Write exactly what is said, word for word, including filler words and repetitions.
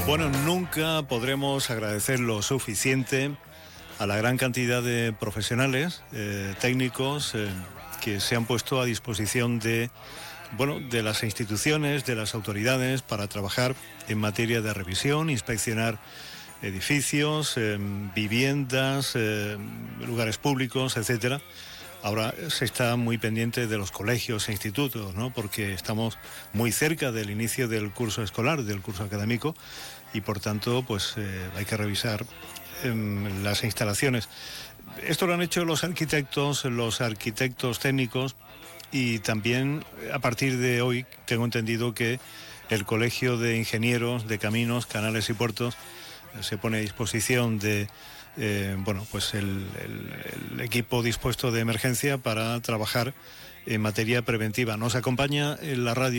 Bueno, nunca podremos agradecer lo suficiente a la gran cantidad de profesionales, eh, técnicos, eh, que se han puesto a disposición de, bueno, de las instituciones, de las autoridades, para trabajar en materia de revisión, inspeccionar edificios, eh, viviendas, eh, lugares públicos, etcétera. Ahora se está muy pendiente de los colegios e institutos, ¿no? Porque estamos muy cerca del inicio del curso escolar, del curso académico, y por tanto, pues eh, hay que revisar eh, las instalaciones. Esto lo han hecho los arquitectos, los arquitectos técnicos, y también a partir de hoy tengo entendido que el Colegio de Ingenieros de Caminos, Canales y Puertos eh, se pone a disposición de Eh, bueno, pues el, el, el equipo dispuesto de emergencia para trabajar en materia preventiva. Nos acompaña en la radio